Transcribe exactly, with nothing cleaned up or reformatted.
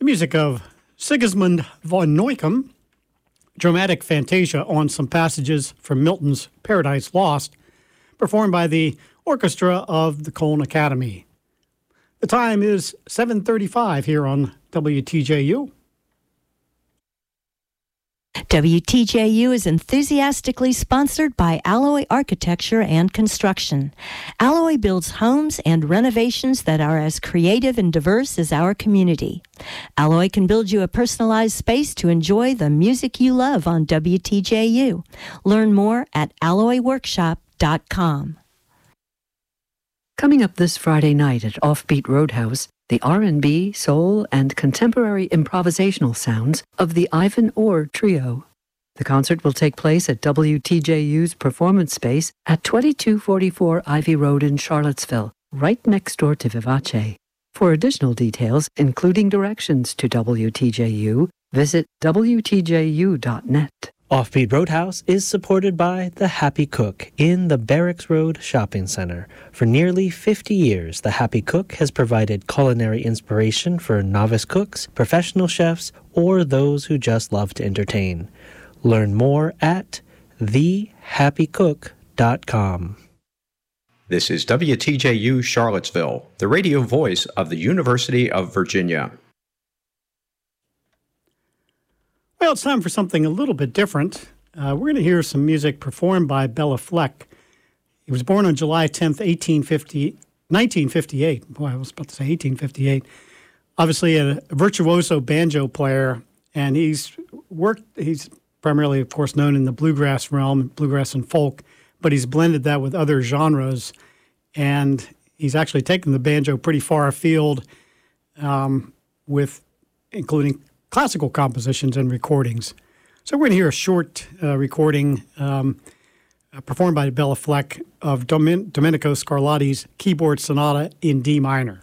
The music of Sigismund von Neukomm, dramatic fantasia on some passages from Milton's Paradise Lost, performed by the orchestra of the Cologne Academy. The time is seven thirty-five here on W T J U. W T J U is enthusiastically sponsored by Alloy Architecture and Construction. Alloy builds homes and renovations that are as creative and diverse as our community. Alloy can build you a personalized space to enjoy the music you love on W T J U. Learn more at alloy workshop dot com. Coming up this Friday night at Offbeat Roadhouse, the R and B, soul, and contemporary improvisational sounds of the Ivan Orr Trio. The concert will take place at W T J U's performance space at twenty-two forty-four Ivy Road in Charlottesville, right next door to Vivace. For additional details, including directions to W T J U, visit W T J U dot net. Offbeat Roadhouse is supported by The Happy Cook in the Barracks Road Shopping Center. For nearly fifty years, The Happy Cook has provided culinary inspiration for novice cooks, professional chefs, or those who just love to entertain. Learn more at the happy cook dot com. This is W T J U Charlottesville, the radio voice of the University of Virginia. Well, it's time for something a little bit different. Uh, we're going to hear some music performed by Bela Fleck. He was born on July tenth, eighteen fifty, nineteen fifty-eight. Boy, I was about to say eighteen fifty-eight. Obviously a virtuoso banjo player, and he's worked, he's primarily, of course, known in the bluegrass realm, bluegrass and folk, but he's blended that with other genres, and he's actually taken the banjo pretty far afield um, with including classical compositions and recordings. So we're going to hear a short uh, recording um, uh, performed by Bela Fleck of Domin- Domenico Scarlatti's Keyboard Sonata in D minor.